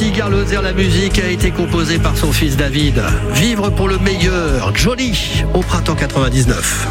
Ici Gare Lozère, la musique a été composée par son fils David. Vivre pour le meilleur, Johnny, au printemps 99.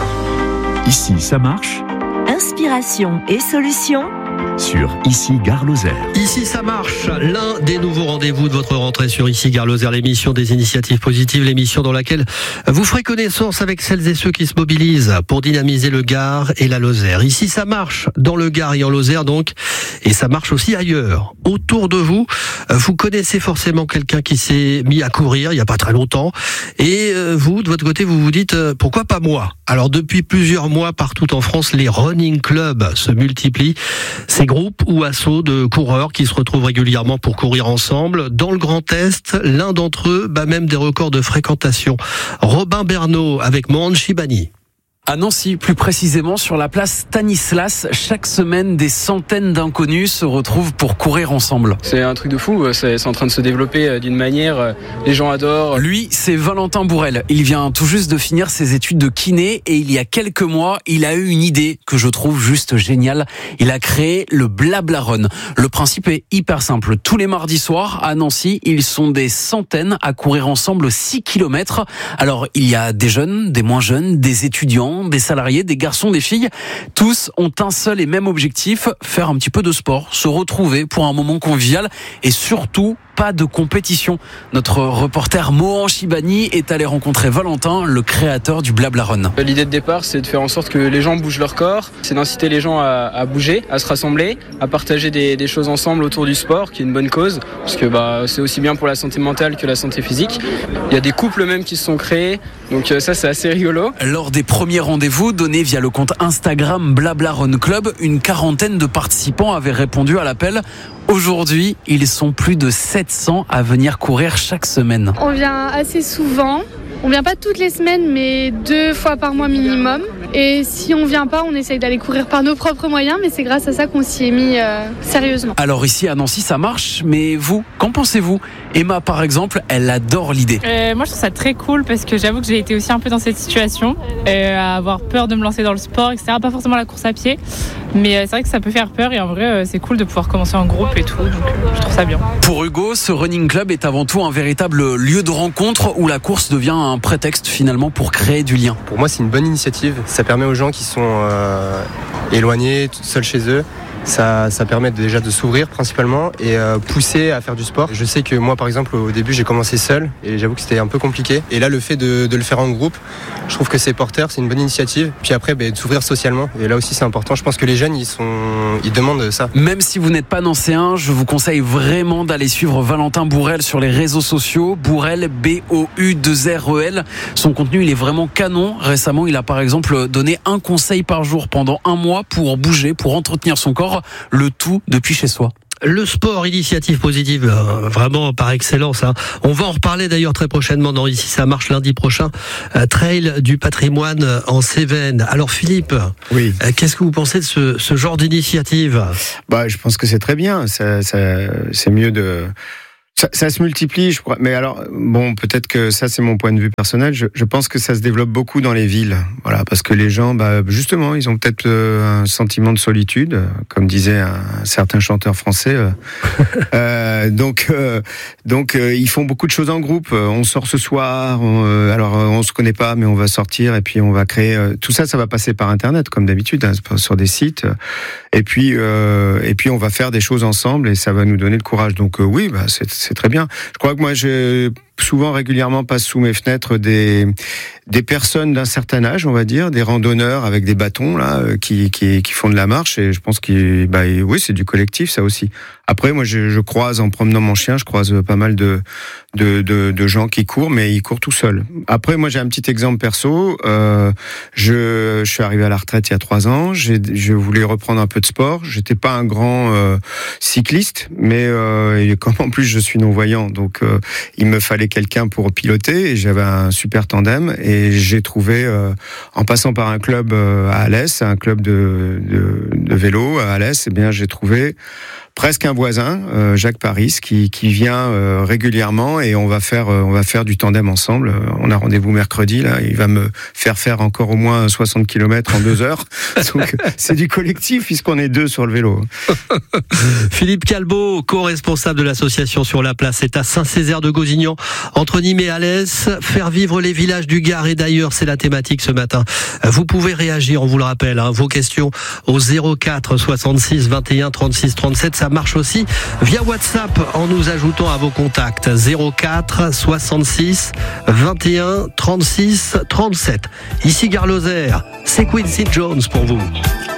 Ici, ça marche. Inspiration et solutions Sur Ici Gare Lozère. Ici ça marche, l'un des nouveaux rendez-vous de votre rentrée sur Ici Gare Lozère, l'émission des initiatives positives, l'émission dans laquelle vous ferez connaissance avec celles et ceux qui se mobilisent pour dynamiser le Gard et la Lozère. Ici ça marche, dans le Gard et en Lozère donc, et ça marche aussi ailleurs. Autour de vous, vous connaissez forcément quelqu'un qui s'est mis à courir il n'y a pas très longtemps, et vous, de votre côté, vous vous dites pourquoi pas moi ? Alors depuis plusieurs mois, partout en France, les running clubs se multiplient. Ces groupes ou assauts de coureurs qui se retrouvent régulièrement pour courir ensemble. Dans le Grand Est, l'un d'entre eux bat même des records de fréquentation. Robin Bernot avec Mohan Shibani. À Nancy, plus précisément sur la place Stanislas, chaque semaine, des centaines d'inconnus se retrouvent pour courir ensemble. C'est un truc de fou, c'est en train de se développer d'une manière, les gens adorent. Lui, c'est Valentin Bourrel. Il vient tout juste de finir ses études de kiné et il y a quelques mois, il a eu une idée que je trouve juste géniale. Il a créé le Blabla Run. Le principe est hyper simple. Tous les mardis soirs, à Nancy, ils sont des centaines à courir ensemble 6 km. Alors, il y a des jeunes, des moins jeunes, des étudiants, des salariés, des garçons, des filles. Tous ont un seul et même objectif, faire un petit peu de sport, se retrouver pour un moment convivial et surtout pas de compétition. Notre reporter Mohan Shibani est allé rencontrer Valentin, le créateur du Blabla Run. L'idée de départ, c'est de faire en sorte que les gens bougent leur corps, c'est d'inciter les gens à bouger, à se rassembler, à partager des choses ensemble autour du sport, qui est une bonne cause, parce que c'est aussi bien pour la santé mentale que la santé physique. Il y a des couples même qui se sont créés, donc ça c'est assez rigolo. Lors des premiers rendez-vous donnés via le compte Instagram Blabla Run Club, une quarantaine de participants avaient répondu à l'appel. Aujourd'hui, ils sont plus de 700 à venir courir chaque semaine. On vient assez souvent. On vient pas toutes les semaines, mais 2 fois par mois minimum. Et si on vient pas, on essaye d'aller courir par nos propres moyens, mais c'est grâce à ça qu'on s'y est mis sérieusement. Alors ici à Nancy, ça marche, mais vous, qu'en pensez-vous ? Emma, par exemple, elle adore l'idée. Moi, je trouve ça très cool parce que j'avoue que j'ai été aussi un peu dans cette situation, à avoir peur de me lancer dans le sport, etc. Pas forcément la course à pied, mais c'est vrai que ça peut faire peur et en vrai, c'est cool de pouvoir commencer en groupe et tout, donc je trouve ça bien. Pour Hugo, ce running club est avant tout un véritable lieu de rencontre où la course devient un prétexte finalement pour créer du lien. Pour moi, c'est une bonne initiative. Ça permet aux gens qui sont éloignés, seuls chez eux. Ça permet déjà de s'ouvrir principalement et pousser à faire du sport. Je sais que moi par exemple au début j'ai commencé seul et j'avoue que c'était un peu compliqué. Et là le fait de le faire en groupe, je trouve que c'est porteur, c'est une bonne initiative. Puis après de s'ouvrir socialement et là aussi c'est important. Je pense que les jeunes ils demandent ça. Même si vous n'êtes pas nancéen, je vous conseille vraiment d'aller suivre Valentin Bourrel sur les réseaux sociaux. Bourrel, B-O-U-2-R-E-L. Son contenu il est vraiment canon. Récemment il a par exemple donné un conseil par jour pendant 1 mois pour bouger, pour entretenir son corps. Le tout depuis chez soi. Le sport, initiative positive, vraiment par excellence. On va en reparler d'ailleurs très prochainement dans Ici ça marche lundi prochain. Trail du patrimoine en Cévennes. Alors Philippe, oui. Qu'est-ce que vous pensez de ce genre d'initiative ? Je pense que c'est très bien. C'est mieux de... Ça se multiplie, je crois. Mais alors, bon, peut-être que ça, c'est mon point de vue personnel. Je pense que ça se développe beaucoup dans les villes. Voilà, parce que les gens, justement, ils ont peut-être un sentiment de solitude, comme disait un certain chanteur français. Donc, ils font beaucoup de choses en groupe. On sort ce soir. On se connaît pas, mais on va sortir et puis on va créer. Tout ça, ça va passer par Internet, comme d'habitude, sur des sites. Et puis, on va faire des choses ensemble et ça va nous donner le courage. Donc, oui, c'est très bien. Je crois que moi, régulièrement passe sous mes fenêtres des personnes d'un certain âge, on va dire, des randonneurs avec des bâtons là qui font de la marche et je pense oui, c'est du collectif ça aussi. Après moi je croise en promenant mon chien, je croise pas mal de gens qui courent mais ils courent tout seuls. Après moi j'ai un petit exemple perso, je suis arrivé à la retraite il y a 3 ans, je voulais reprendre un peu de sport, j'étais pas un grand cycliste mais comme en plus je suis non-voyant donc il me fallait quelqu'un pour piloter et j'avais un super tandem et j'ai trouvé en passant par un club à Alès, un club de vélo à Alès, j'ai trouvé presque un voisin, Jacques Paris, qui vient régulièrement et on va faire du tandem ensemble. On a rendez-vous mercredi, là. Il va me faire encore au moins 60 km en 2 heures. Donc, c'est du collectif puisqu'on est 2 sur le vélo. Philippe Calbo, co-responsable de l'association Sur la Place, est à Saint-Césaire-de-Gausignan, entre Nîmes et Alès. Faire vivre les villages du Gard et d'ailleurs, c'est la thématique ce matin. Vous pouvez réagir, on vous le rappelle, vos questions au 04 66 21 36 37. Ça marche aussi via WhatsApp en nous ajoutant à vos contacts 04 66 21 36 37. Ici Gare Lozère, c'est Quincy Jones pour vous.